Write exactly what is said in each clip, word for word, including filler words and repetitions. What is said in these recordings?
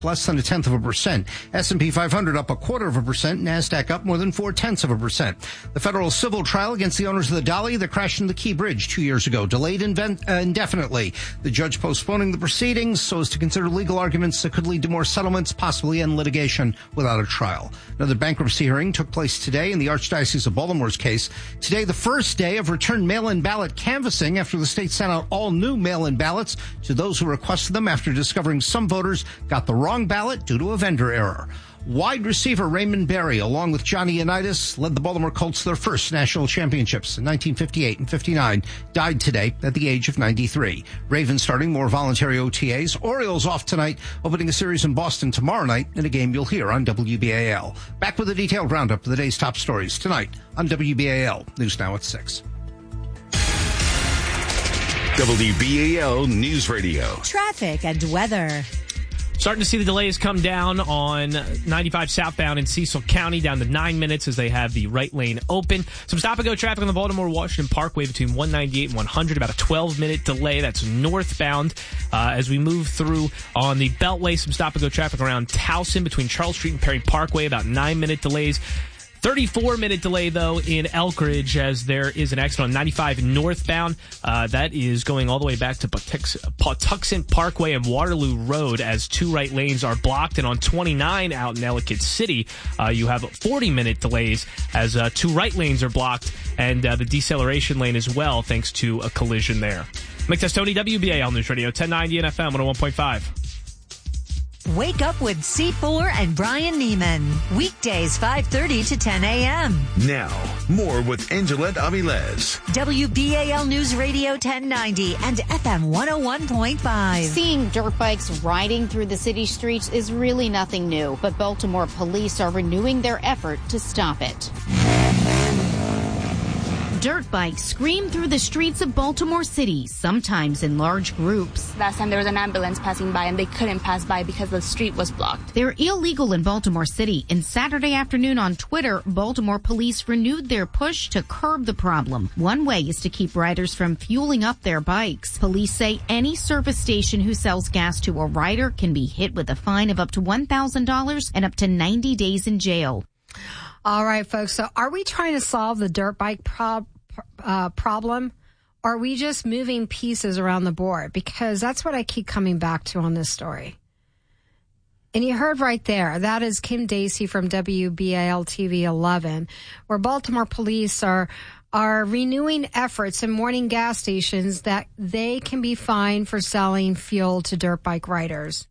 less than a tenth of a percent. S and P five hundred up a quarter of a percent. NASDAQ up more than four tenths of a percent. The federal civil trial against the owners of the Dolly that crashed into the Key Bridge two years ago delayed inven- uh, indefinitely. The judge postponing the proceedings so as to consider legal arguments that could lead to more settlements, possibly end litigation without a trial. Another bankruptcy hearing took place today in the Archdiocese of Baltimore's case. Today, the first day of return mail-in ballot canvassing after the state sent out all new mail-in ballots to those who requested them after discovering some voters got the wrong ballot due to a vendor error. Wide receiver Raymond Berry, along with Johnny Unitas, led the Baltimore Colts to their first national championships in nineteen fifty-eight and fifty-nine, died today at the age of ninety-three. Ravens starting more voluntary O T As. Orioles off tonight, opening a series in Boston tomorrow night in a game you'll hear on W B A L. Back with a detailed roundup of the day's top stories tonight on W B A L. News now at six. W B A L News Radio. Traffic and weather. Starting to see the delays come down on ninety-five southbound in Cecil County, down to nine minutes as they have the right lane open. Some stop-and-go traffic on the Baltimore-Washington Parkway between one ninety-eight and one hundred, about a twelve-minute delay. That's northbound. Uh, as we move through on the Beltway, some stop-and-go traffic around Towson between Charles Street and Perry Parkway, about nine-minute delays. thirty-four minute delay, though, in Elkridge as there is an accident on ninety-five northbound. Uh, that is going all the way back to Patux- Patuxent Parkway and Waterloo Road as two right lanes are blocked. And on twenty-nine out in Ellicott City, uh, you have forty minute delays as uh, two right lanes are blocked and uh, the deceleration lane as well, thanks to a collision there. Mike Testoni, W B A L News Radio, ten ninety and F M one oh one point five. Wake up with C four and Brian Neiman. Weekdays five thirty to ten a.m. Now, more with Angelette Avilés. W B A L News Radio ten ninety and F M one oh one point five. Seeing dirt bikes riding through the city streets is really nothing new, but Baltimore police are renewing their effort to stop it. Dirt bikes scream through the streets of Baltimore City, sometimes in large groups. Last time there was an ambulance passing by and they couldn't pass by because the street was blocked. They're illegal in Baltimore City, and Saturday afternoon on Twitter, Baltimore police renewed their push to curb the problem. One way is to keep riders from fueling up their bikes. Police say any service station who sells gas to a rider can be hit with a fine of up to one thousand dollars and up to ninety days in jail. All right, folks. So are we trying to solve the dirt bike prob- uh, problem? Or are we just moving pieces around the board? Because that's what I keep coming back to on this story. And you heard right there, that is Kim Dacey from W B A L T V eleven, where Baltimore police are are renewing efforts in morning gas stations that they can be fined for selling fuel to dirt bike riders.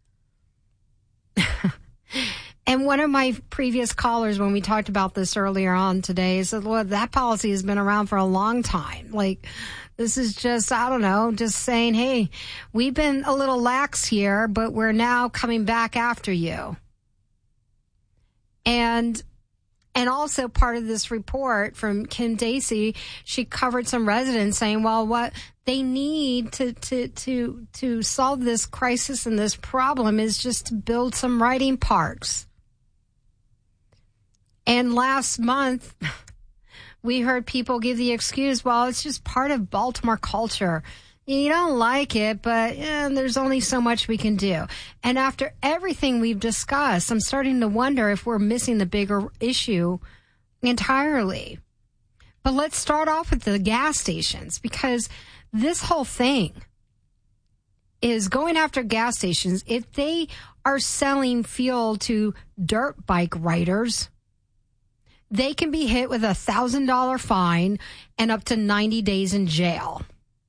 And one of my previous callers, when we talked about this earlier on today, said, well, that policy has been around for a long time. Like, this is just, I don't know, just saying, hey, we've been a little lax here, but we're now coming back after you. And and also part of this report from Kim Dacey, she covered some residents saying, well, what they need to, to, to, to solve this crisis and this problem is just to build some riding parks. And last month, we heard people give the excuse, well, it's just part of Baltimore culture. You don't like it, but eh, there's only so much we can do. And after everything we've discussed, I'm starting to wonder if we're missing the bigger issue entirely. But let's start off with the gas stations, because this whole thing is going after gas stations. If they are selling fuel to dirt bike riders, they can be hit with a one thousand dollars fine and up to ninety days in jail.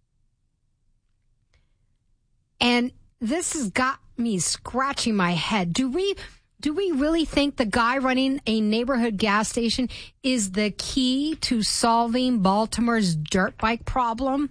And this has got me scratching my head. Do we do we really think the guy running a neighborhood gas station is the key to solving Baltimore's dirt bike problem?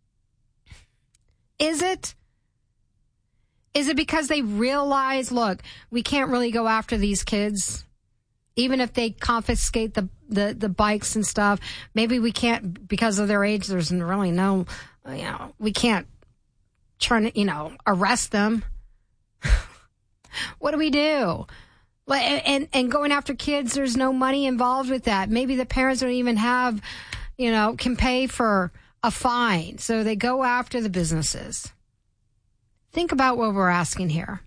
Is it? Is it because they realize, look, we can't really go after these kids? Even if they confiscate the, the, the bikes and stuff, maybe we can't, because of their age, there's really no, you know, we can't turn, you know, arrest them. What do we do? And, and going after kids, there's no money involved with that. Maybe the parents don't even have, you know, can pay for a fine. So they go after the businesses. Think about what we're asking here.